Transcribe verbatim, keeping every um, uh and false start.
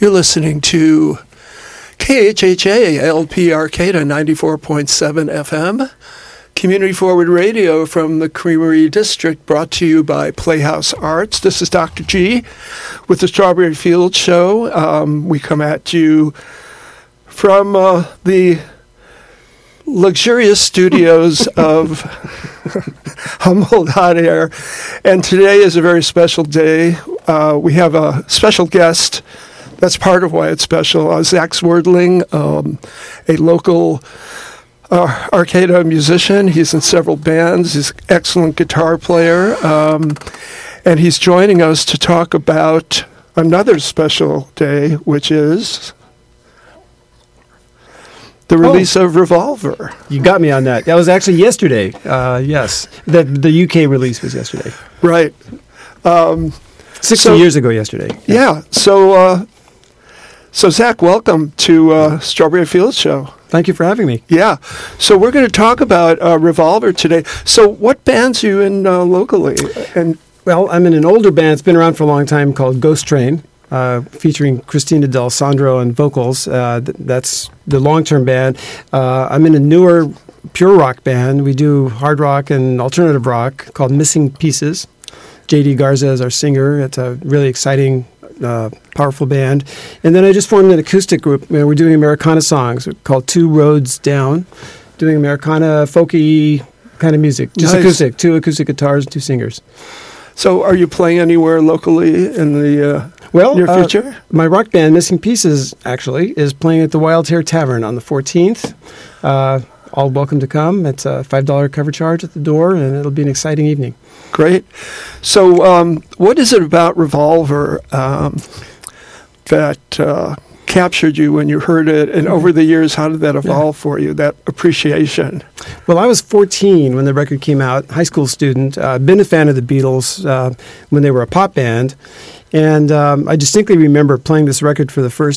You're listening to K H H A L P Arcata ninety-four point seven F M, Community Forward Radio from the Creamery District, brought to you by Playhouse Arts. This is Doctor G with the Strawberry Fields Show. Um, we come at you from uh, the luxurious studios of Humboldt Hot Air, and today is a very special day. Uh, we have a special guest. That's part of why it's special. Uh, Zach Swerdling, um, a local uh, Arcata musician. He's in several bands. He's an excellent guitar player. Um, and he's joining us to talk about another special day, which is the release oh. of Revolver. You got me on that. That was actually yesterday. Uh, yes. The, the U K release was yesterday. Right. Um, sixty so, years ago yesterday. Yeah. yeah so... Uh, So, Zach, welcome to uh, Strawberry Fields Show. Thank you for having me. Yeah. So we're going to talk about uh, Revolver today. So what bands are you in uh, locally? And Well, I'm in an older band. It's been around for a long time called Ghost Train, uh, featuring Christina Del Sandro on vocals. Uh, th- that's the long-term band. Uh, I'm in a newer pure rock band. We do hard rock and alternative rock called Missing Pieces. J D Garza is our singer. It's a really exciting Uh, powerful band. And then I just formed an acoustic group. You know, we're doing Americana songs called Two Roads Down, doing Americana folky kind of music. Just Nice. acoustic, two acoustic guitars, two singers. so are you playing anywhere locally in the uh, Well, near uh, future? my rock band, Missing Pieces, actually, is playing at the Wild Hare Tavern on the fourteenth. Uh, all welcome to come. It's a five dollars cover charge at the door, and it'll be an exciting evening. Great. So um, what is it about Revolver um, that uh, captured you when you heard it? And over the years, how did that evolve yeah. for you, that appreciation? Well, I was fourteen when the record came out, high school student. I've uh, been a fan of the Beatles uh, when they were a pop band. And um, I distinctly remember playing this record for the first